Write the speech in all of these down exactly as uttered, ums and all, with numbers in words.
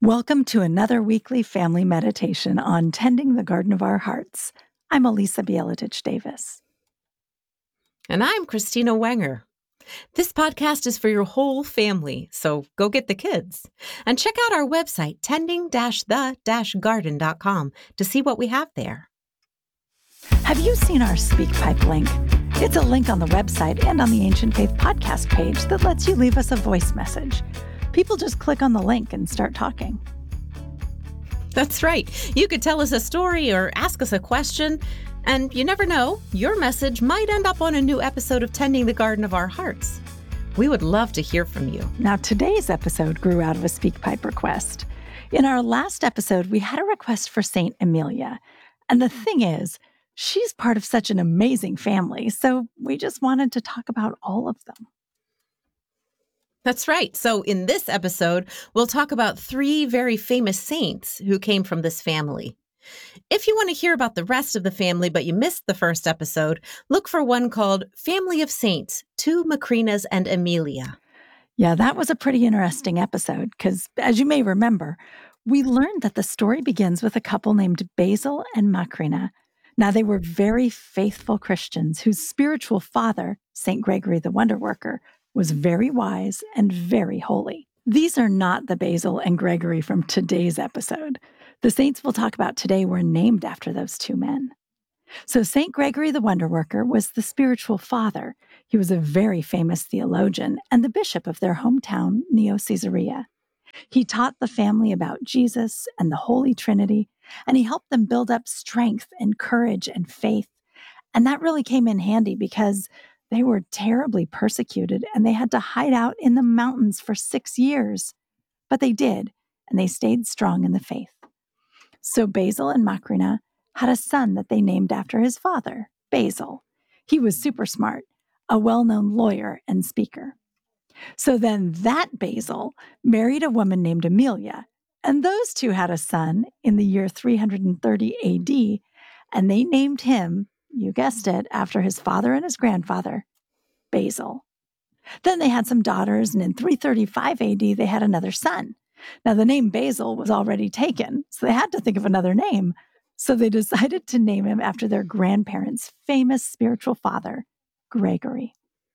Welcome to another weekly family meditation on tending the garden of our hearts. I'm Elisa Bielatich Davis. And I'm Christina Wenger. This podcast is for your whole family, so go get the kids. And check out our website, tending the garden dot com, to see what we have there. Have you seen our SpeakPipe link? It's a link on the website and on the Ancient Faith podcast page that lets you leave us a voice message. People just click on the link and start talking. That's right. You could tell us a story or ask us a question, and you never know, your message might end up on a new episode of Tending the Garden of Our Hearts. We would love to hear from you. Now, today's episode grew out of a SpeakPipe request. In our last episode, we had a request for Saint Amelia. And the thing is, she's part of such an amazing family, so we just wanted to talk about all of them. That's right. So in this episode, we'll talk about three very famous saints who came from this family. If you want to hear about the rest of the family, but you missed the first episode, look for one called Family of Saints, Two Macrinas and Amelia. Yeah, that was a pretty interesting episode because, as you may remember, we learned that the story begins with a couple named Basil and Macrina. Now, they were very faithful Christians whose spiritual father, Saint Gregory the Wonder Worker, was very wise and very holy. These are not the Basil and Gregory from today's episode. The saints we'll talk about today were named after those two men. So Saint Gregory the Wonder Worker was the spiritual father. He was a very famous theologian and the bishop of their hometown, Neo-Caesarea. He taught the family about Jesus and the Holy Trinity, and he helped them build up strength and courage and faith. And that really came in handy because they were terribly persecuted and they had to hide out in the mountains for six years. But they did, and they stayed strong in the faith. So Basil and Macrina had a son that they named after his father, Basil. He was super smart, a well-known lawyer and speaker. So then that Basil married a woman named Amelia, and those two had a son in the year three hundred thirty A D, and they named him, you guessed it, after his father and his grandfather, Basil. Then they had some daughters, and in three thirty-five A D, they had another son. Now, the name Basil was already taken, so they had to think of another name. So they decided to name him after their grandparents' famous spiritual father, Gregory.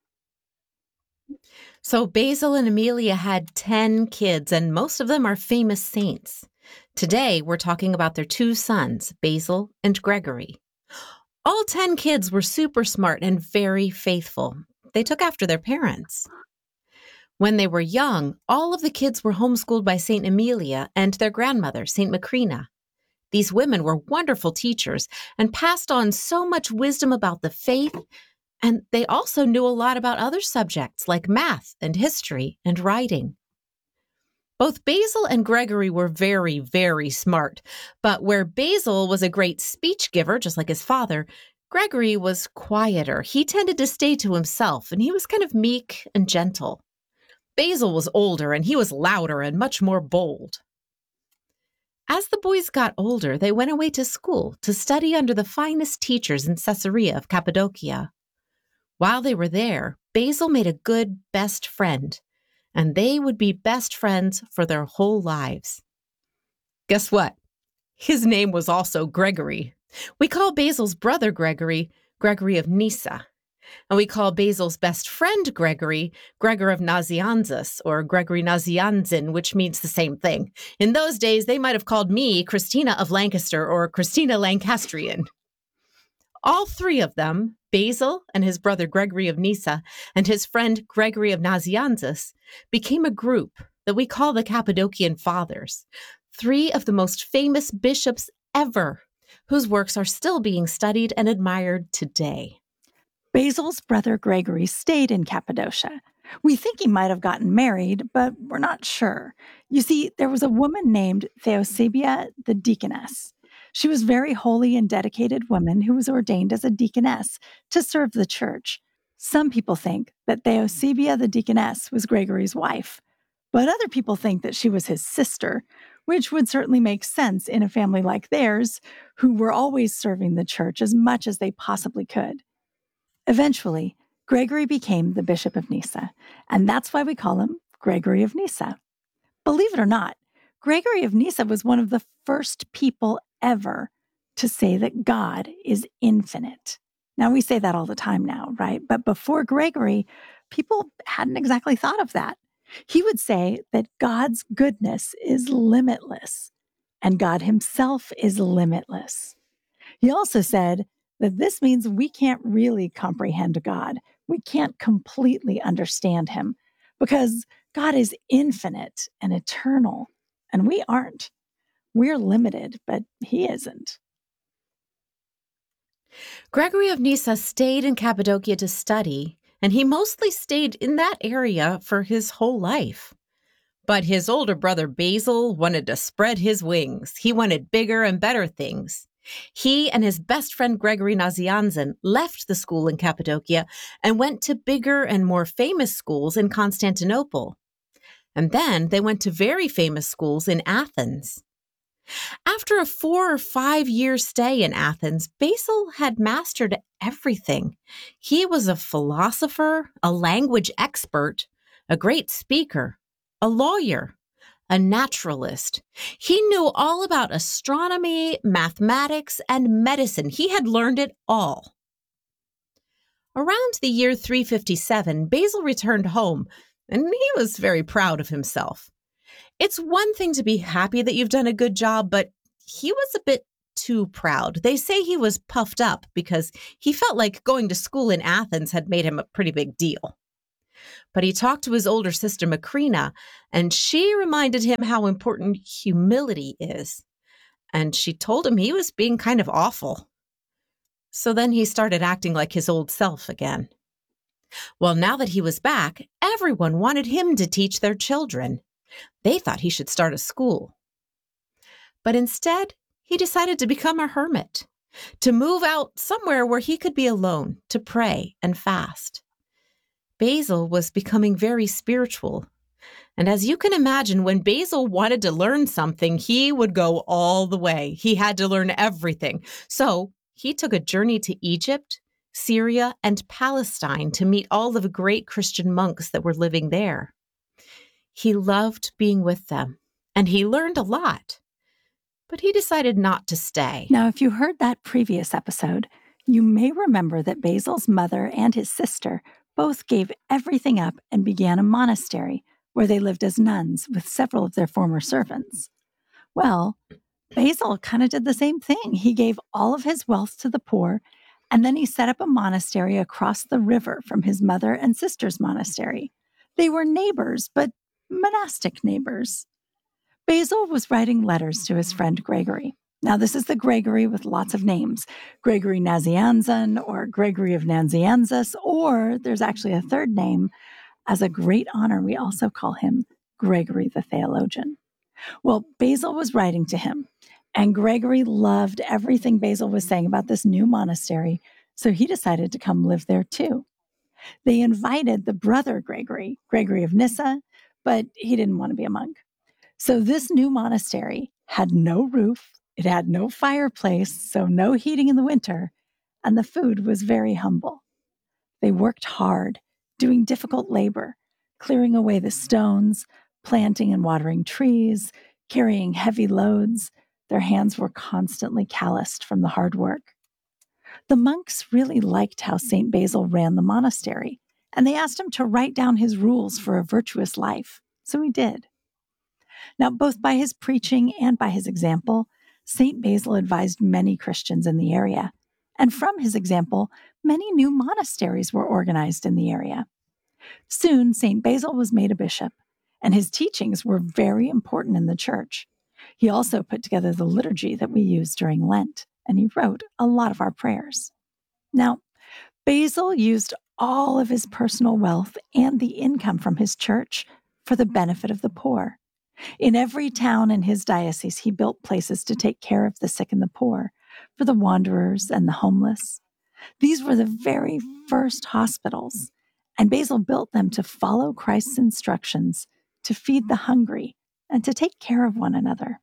So Basil and Amelia had ten kids, and most of them are famous saints. Today, we're talking about their two sons, Basil and Gregory. All ten kids were super smart and very faithful. They took after their parents. When they were young, all of the kids were homeschooled by Saint Amelia and their grandmother, Saint Macrina. These women were wonderful teachers and passed on so much wisdom about the faith, and they also knew a lot about other subjects like math and history and writing. Both Basil and Gregory were very, very smart, but where Basil was a great speech giver, just like his father, Gregory was quieter. He tended to stay to himself, and he was kind of meek and gentle. Basil was older, and he was louder and much more bold. As the boys got older, they went away to school to study under the finest teachers in Caesarea of Cappadocia. While they were there, Basil made a good best friend, and they would be best friends for their whole lives. Guess what? His name was also Gregory. We call Basil's brother Gregory, Gregory of Nyssa. And we call Basil's best friend Gregory, Gregor of Nazianzus, or Gregory Nazianzen, which means the same thing. In those days, they might have called me Christina of Lancaster or Christina Lancastrian. All three of them, Basil and his brother Gregory of Nyssa and his friend Gregory of Nazianzus, became a group that we call the Cappadocian Fathers, three of the most famous bishops ever, whose works are still being studied and admired today. Basil's brother Gregory stayed in Cappadocia. We think he might have gotten married, but we're not sure. You see, there was a woman named Theosebia the deaconess. She was a very holy and dedicated woman who was ordained as a deaconess to serve the church. Some people think that Theosebia the deaconess was Gregory's wife, but other people think that she was his sister, which would certainly make sense in a family like theirs, who were always serving the church as much as they possibly could. Eventually, Gregory became the Bishop of Nyssa, and that's why we call him Gregory of Nyssa. Believe it or not, Gregory of Nyssa was one of the first people ever to say that God is infinite. Now, we say that all the time now, right? But before Gregory, people hadn't exactly thought of that. He would say that God's goodness is limitless and God himself is limitless. He also said that this means we can't really comprehend God. We can't completely understand him because God is infinite and eternal, and we aren't. We're limited, but he isn't. Gregory of Nyssa stayed in Cappadocia to study, and he mostly stayed in that area for his whole life. But his older brother Basil wanted to spread his wings. He wanted bigger and better things. He and his best friend Gregory Nazianzen left the school in Cappadocia and went to bigger and more famous schools in Constantinople. And then they went to very famous schools in Athens. After a four or five year stay in Athens, Basil had mastered everything. He was a philosopher, a language expert, a great speaker, a lawyer, a naturalist. He knew all about astronomy, mathematics, and medicine. He had learned it all. Around the year three fifty-seven, Basil returned home, and he was very proud of himself. It's one thing to be happy that you've done a good job, but he was a bit too proud. They say he was puffed up because he felt like going to school in Athens had made him a pretty big deal. But he talked to his older sister, Macrina, and she reminded him how important humility is. And she told him he was being kind of awful. So then he started acting like his old self again. Well, now that he was back, everyone wanted him to teach their children. They thought he should start a school. But instead, he decided to become a hermit, to move out somewhere where he could be alone, to pray and fast. Basil was becoming very spiritual. And as you can imagine, when Basil wanted to learn something, he would go all the way. He had to learn everything. So he took a journey to Egypt, Syria, and Palestine to meet all of the great Christian monks that were living there. He loved being with them, and he learned a lot. But he decided not to stay. Now, if you heard that previous episode, you may remember that Basil's mother and his sister both gave everything up and began a monastery where they lived as nuns with several of their former servants. Well, Basil kind of did the same thing. He gave all of his wealth to the poor, and then he set up a monastery across the river from his mother and sister's monastery. They were neighbors, but monastic neighbors. Basil was writing letters to his friend Gregory. Now, this is the Gregory with lots of names, Gregory Nazianzen or Gregory of Nazianzus, or there's actually a third name. As a great honor, we also call him Gregory the Theologian. Well, Basil was writing to him, and Gregory loved everything Basil was saying about this new monastery, so he decided to come live there too. They invited the brother Gregory, Gregory of Nyssa, but he didn't want to be a monk. So this new monastery had no roof, it had no fireplace, so no heating in the winter, and the food was very humble. They worked hard, doing difficult labor, clearing away the stones, planting and watering trees, carrying heavy loads. Their hands were constantly calloused from the hard work. The monks really liked how Saint Basil ran the monastery, and they asked him to write down his rules for a virtuous life, so he did. Now, both by his preaching and by his example, Saint Basil advised many Christians in the area, and from his example, many new monasteries were organized in the area. Soon, Saint Basil was made a bishop, and his teachings were very important in the church. He also put together the liturgy that we use during Lent, and he wrote a lot of our prayers. Now, Basil used all of his personal wealth and the income from his church for the benefit of the poor. In every town in his diocese, he built places to take care of the sick and the poor, for the wanderers and the homeless. These were the very first hospitals, and Basil built them to follow Christ's instructions, to feed the hungry, and to take care of one another.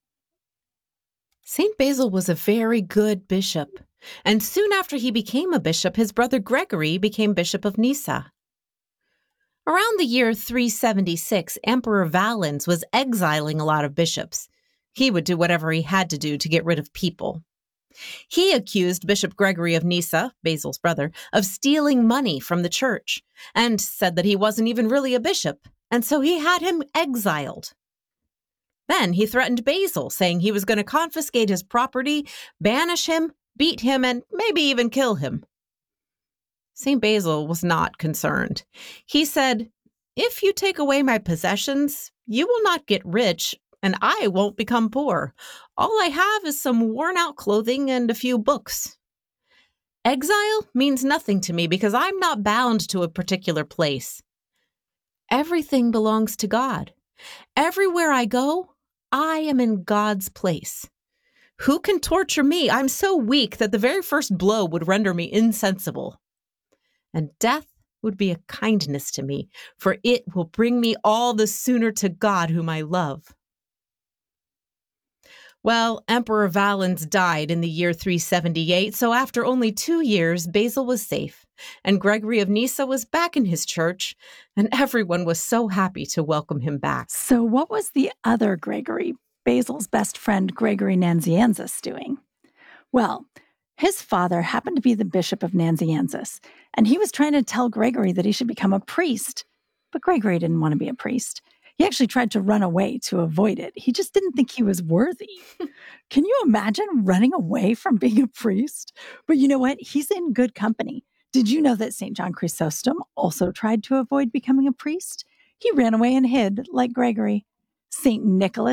Saint Basil was a very good bishop, and soon after he became a bishop, his brother Gregory became bishop of Nyssa. Around the year three seventy-six, Emperor Valens was exiling a lot of bishops. He would do whatever he had to do to get rid of people. He accused Bishop Gregory of Nyssa, Basil's brother, of stealing money from the church, and said that he wasn't even really a bishop, and so he had him exiled. Then he threatened Basil, saying he was going to confiscate his property, banish him, beat him, and maybe even kill him. Saint Basil was not concerned. He said, "If you take away my possessions, you will not get rich, and I won't become poor. All I have is some worn-out clothing and a few books. Exile means nothing to me because I'm not bound to a particular place. Everything belongs to God. Everywhere I go, I am in God's place. Who can torture me? I'm so weak that the very first blow would render me insensible. And death would be a kindness to me, for it will bring me all the sooner to God whom I love." Well, Emperor Valens died in the year three seventy-eight, so after only two years, Basil was safe, and Gregory of Nyssa was back in his church, and everyone was so happy to welcome him back. So what was the other Gregory, Basil's best friend Gregory Nazianzus, doing? Well, his father happened to be the bishop of Nazianzus, and he was trying to tell Gregory that he should become a priest. But Gregory didn't want to be a priest. He actually tried to run away to avoid it. He just didn't think he was worthy. Can you imagine running away from being a priest? But you know what? He's in good company. Did you know that Saint John Chrysostom also tried to avoid becoming a priest? He ran away and hid like Gregory. Saint Nicholas